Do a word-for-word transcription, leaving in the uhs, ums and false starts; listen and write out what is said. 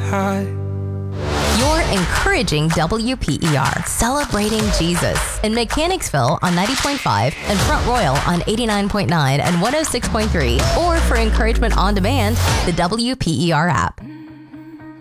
high. You're encouraging W P E R, celebrating Jesus in Mechanicsville on ninety point five and Front Royal on eighty-nine point nine and one oh six point three, or for encouragement on demand, the W P E R app.